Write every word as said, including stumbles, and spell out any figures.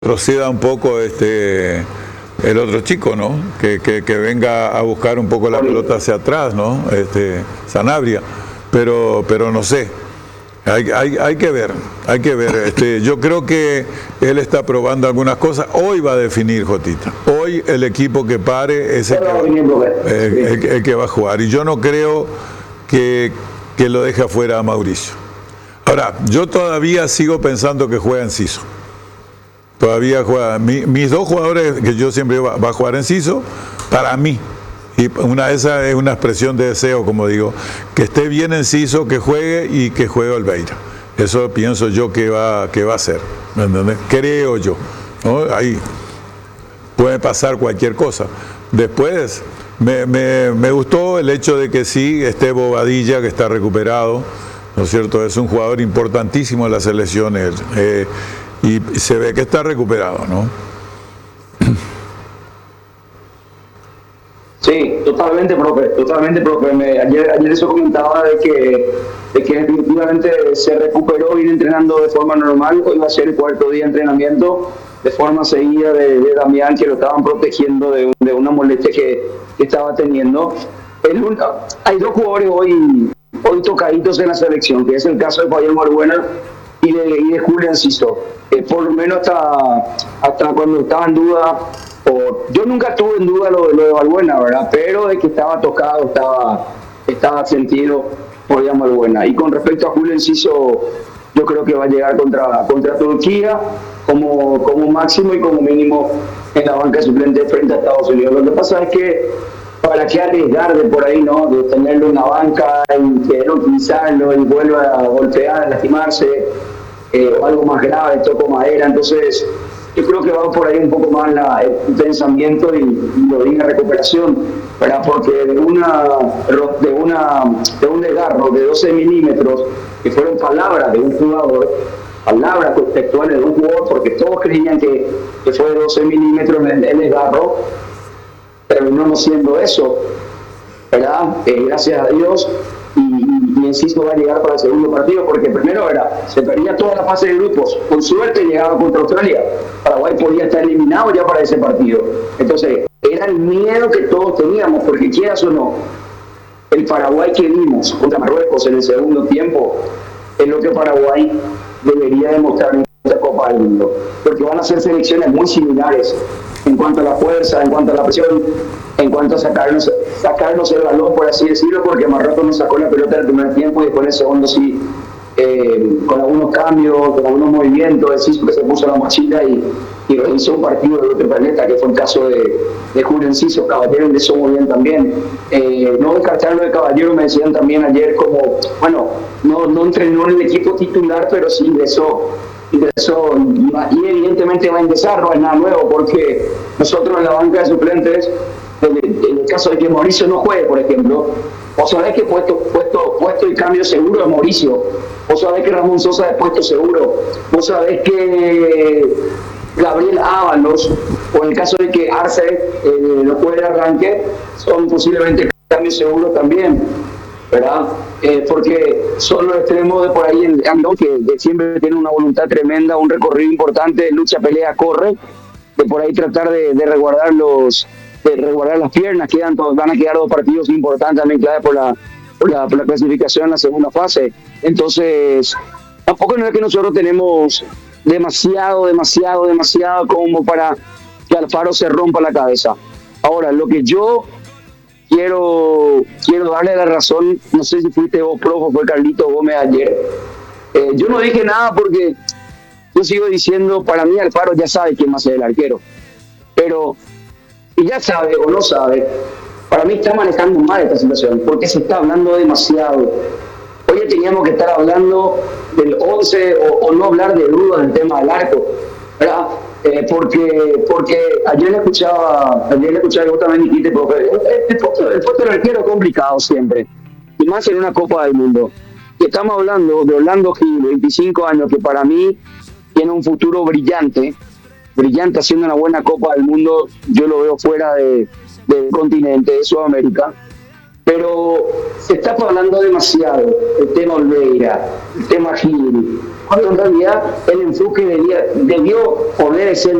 proceda un poco este el otro chico, ¿no? Que, que, que venga a buscar un poco la pelota hacia atrás, ¿no? Este, Sanabria, pero, pero no sé. Hay, hay, hay que ver, hay que ver. Este, yo creo que él está probando algunas cosas. Hoy va a definir, Jotita. Hoy el equipo que pare es el que, va, el, el, el que va a jugar. Y yo no creo que, que lo deje afuera a Mauricio. Ahora, yo todavía sigo pensando que juega Enciso. Todavía juega. Mi, mis dos jugadores que yo siempre va, va a jugar Enciso, para mí. Y una de esas es una expresión de deseo, como digo, que esté bien Enciso, que juegue y que juegue Olveira. Eso pienso yo que va, que va a ser, ¿me entiendes? Creo yo, ¿no? Ahí puede pasar cualquier cosa. Después, me, me, me gustó el hecho de que sí, esté Bobadilla, que está recuperado, ¿no es cierto? Es un jugador importantísimo en las selecciones, eh, y se ve que está recuperado, ¿no? Sí, totalmente, profe, totalmente, profe. Me, ayer, ayer eso comentaba de que, de que definitivamente se recuperó, viene entrenando de forma normal. Hoy va a ser el cuarto día de entrenamiento de forma seguida de, de Damián, que lo estaban protegiendo de, de una molestia que, que estaba teniendo. El, hay dos jugadores hoy, hoy tocaditos en la selección, que es el caso de Fabián Balbuena y de, y de Julio Enciso. Eh, por lo menos hasta, hasta cuando estaba en duda. O, yo nunca tuve en duda lo, lo de Balbuena, ¿verdad? Pero de que estaba tocado, estaba, estaba sentido por Balbuena. Y con respecto a Julio Enciso, yo creo que va a llegar contra, contra Turquía como, como máximo y como mínimo en la banca suplente frente a Estados Unidos. Lo que pasa es que para qué arriesgar de por ahí, ¿no? De tenerlo en la banca y querer utilizarlo y vuelva a golpear, a lastimarse, eh, o algo más grave, toco madera. Entonces, yo creo que va por ahí un poco más la, el pensamiento y, y lo diga recuperación, ¿verdad? Porque de una de una de un desgarro de doce milímetros, que fueron palabras de un jugador, palabras textuales de un jugador, porque todos creían que, que fue de doce milímetros el, el desgarro, terminó no siendo eso, ¿verdad? Eh, gracias a Dios. Y Enciso va a llegar para el segundo partido, porque primero era, se perdía toda la fase de grupos, con suerte llegaba contra Australia, Paraguay podía estar eliminado ya para ese partido. Entonces era el miedo que todos teníamos, porque quieras o no, el Paraguay que vimos contra Marruecos en el segundo tiempo es lo que Paraguay debería demostrar en esta Copa del Mundo, porque van a ser selecciones muy similares en cuanto a la fuerza, en cuanto a la presión, en cuanto a sacarnos, sacarnos el balón, por así decirlo, porque Marruecos nos sacó la pelota en el primer tiempo y después en el segundo sí, eh, con algunos cambios, con algunos movimientos, Enciso que se puso la mochila y, y hizo un partido de otro planeta, que fue el caso de, de Julio Enciso. Caballero le hizo muy bien también. Eh, no descartarlo de Caballero, me decían también ayer, como, bueno, no, no entrenó en el equipo titular, pero sí ingresó. ingresó y, y evidentemente va a ingresar, no es nada nuevo, porque nosotros en la banca de suplentes, en el, en el caso de que Mauricio no juegue, por ejemplo, vos sabés que puesto, puesto, puesto y cambio seguro es Mauricio, vos sabés que Ramón Sosa es puesto seguro, vos sabés que Gabriel Ábalos, o en el caso de que Arce eh, no juegue de arranque, son posiblemente cambios seguros también, ¿verdad? Eh, porque son los extremos de por ahí en Andón, que, que siempre tiene una voluntad tremenda, un recorrido importante, lucha, pelea, corre, de por ahí tratar de, de resguardar los de resguardar las piernas. Quedan todos, van a quedar dos partidos importantes también clave por la, por la por la clasificación en la segunda fase. Entonces, tampoco no es que nosotros tenemos demasiado, demasiado, demasiado como para que Alfaro se rompa la cabeza. Ahora, lo que yo quiero quiero darle la razón, no sé si fuiste vos, profe, o fue Carlito Gómez ayer. Eh, yo no dije nada porque yo sigo diciendo, para mí Alfaro ya sabe quién va a ser el arquero. Pero, si ya sabe o no sabe, para mí está manejando mal esta situación, porque se está hablando demasiado. Hoy teníamos que estar hablando del once o, o no hablar de dudas del tema del arco, ¿verdad? Eh, porque porque ayer le escuchaba, ayer le escuchaba y vos también dijiste, profe, el, el, puesto, el puesto del arquero es complicado siempre, y más en una Copa del Mundo. Y estamos hablando de Orlando Gil, veinticinco años, que para mí tiene un futuro brillante, brillante haciendo una buena Copa del Mundo. Yo lo veo fuera de, del continente, de Sudamérica, pero se está hablando demasiado el tema Olveira, el tema Gil, cuando en realidad el enfoque debía, debió poder ser